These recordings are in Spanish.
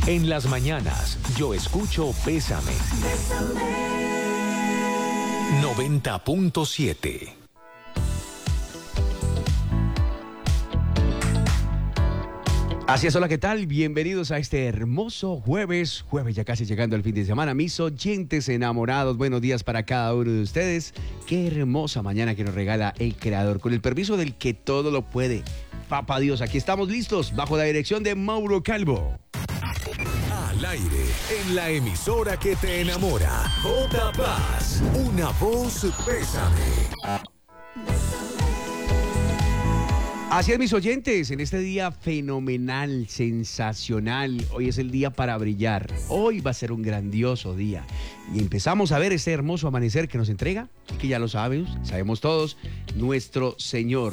En las mañanas, yo escucho Bésame. 90.7. Así es, hola, ¿qué tal? Bienvenidos a este hermoso jueves ya casi llegando al fin de semana. Mis oyentes enamorados, buenos días para cada uno de ustedes. Qué hermosa mañana que nos regala el Creador, con el permiso del que todo lo puede. Papá Dios, aquí estamos listos, bajo la dirección de Mauro Calvo. Al aire, en la emisora que te enamora. J Paz, una voz Bésame. Así es, mis oyentes, en este día fenomenal, sensacional, hoy es el día para brillar, hoy va a ser un grandioso día y empezamos a ver este hermoso amanecer que nos entrega, que ya lo sabemos todos, nuestro Señor,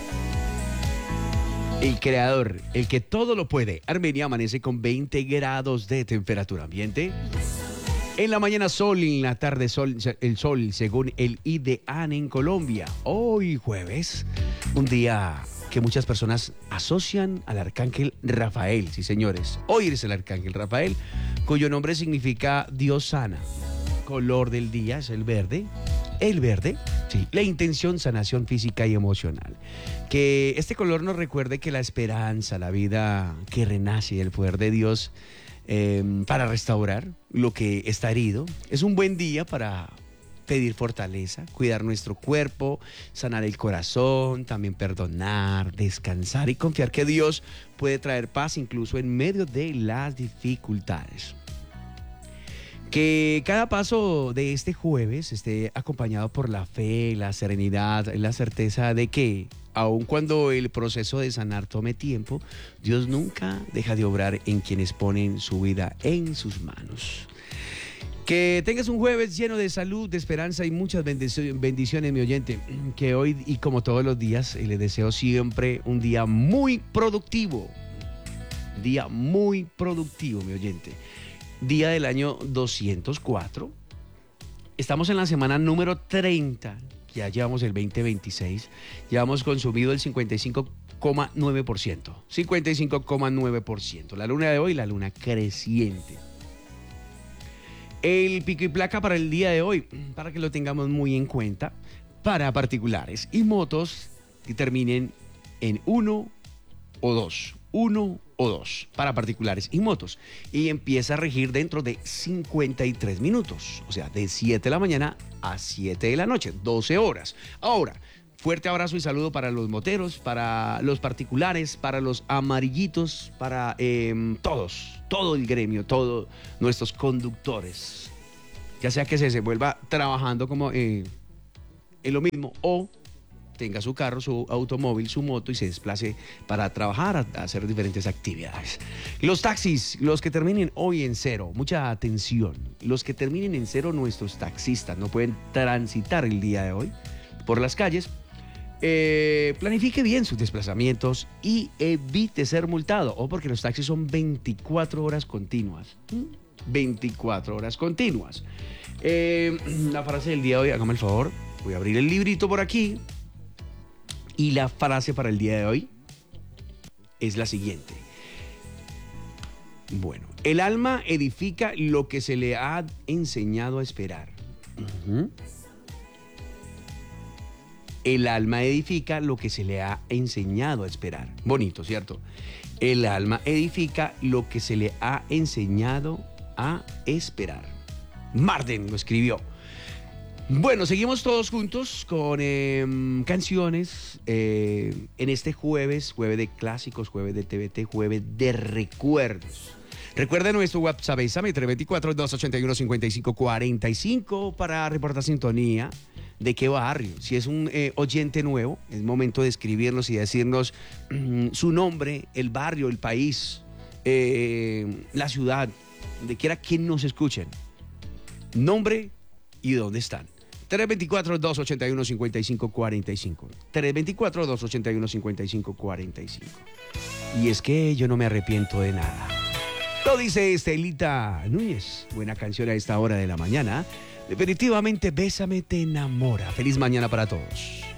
el Creador, el que todo lo puede. Armenia amanece con 20 grados de temperatura ambiente. En la mañana sol, en la tarde sol, el sol, según el IDEAN en Colombia. Hoy jueves, un día que muchas personas asocian al arcángel Rafael, sí señores. Hoy es el arcángel Rafael, cuyo nombre significa Dios sana. Color del día es el verde. El verde, sí, la intención, sanación física y emocional. Que este color nos recuerde que la esperanza, la vida que renace, el poder de Dios para restaurar lo que está herido. Es un buen día para pedir fortaleza, cuidar nuestro cuerpo, sanar el corazón, también perdonar, descansar y confiar que Dios puede traer paz incluso en medio de las dificultades. Que cada paso de este jueves esté acompañado por la fe, la serenidad, la certeza de que, aun cuando el proceso de sanar tome tiempo, Dios nunca deja de obrar en quienes ponen su vida en sus manos. Que tengas un jueves lleno de salud, de esperanza y muchas bendiciones, mi oyente. Que hoy, y como todos los días, le deseo siempre un día muy productivo. Día muy productivo, mi oyente. Día del año 204. Estamos en la semana número 30. Ya llevamos el 2026. Ya hemos consumido el 55,9%. 55,9%. La luna de hoy, la luna creciente. El pico y placa para el día de hoy, para que lo tengamos muy en cuenta, para particulares y motos que terminen en 1 o 2. 1 o 2 para particulares y motos. Y empieza a regir dentro de 53 minutos. O sea, de 7 de la mañana a 7 de la noche, 12 horas. Ahora, fuerte abrazo y saludo para los moteros, para los particulares, para los amarillitos, para todo el gremio, todos nuestros conductores. Ya sea que se vuelva trabajando como en lo mismo o tenga su carro, su automóvil, su moto y se desplace para trabajar, a hacer diferentes actividades. Los taxis, los que terminen hoy en 0, mucha atención. Los que terminen en 0, nuestros taxistas no pueden transitar el día de hoy por las calles. Planifique bien sus desplazamientos y evite ser multado. O porque los taxis son 24 horas continuas. 24 horas continuas. La frase del día de hoy, hágame el favor. Voy a abrir el librito por aquí. Y la frase para el día de hoy es la siguiente. Bueno, el alma edifica lo que se le ha enseñado a esperar. El alma edifica lo que se le ha enseñado a esperar. Bonito, ¿cierto? El alma edifica lo que se le ha enseñado a esperar. Marden lo escribió. Bueno, seguimos todos juntos con canciones en este jueves de clásicos, jueves de TVT, jueves de recuerdos. Recuerda nuestro WhatsApp, 324-281-5545 para reportar sintonía. ¿De qué barrio? Si es un oyente nuevo, es momento de escribirnos y decirnos su nombre, el barrio, el país, la ciudad, donde quiera que nos escuchen. Nombre y dónde están. 324-281-5545. 324-281-5545. Y es que yo no me arrepiento de nada. Lo dice Estelita Núñez. Buena canción a esta hora de la mañana. Definitivamente Bésame te enamora. Feliz mañana para todos.